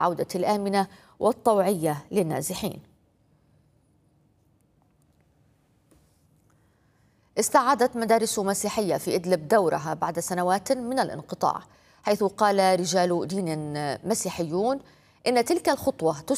العودة الآمنة والطوعية للنازحين. استعادت مدارس مسيحية في إدلب دورها بعد سنوات من الانقطاع، حيث قال رجال دين مسيحيون إن تلك الخطوة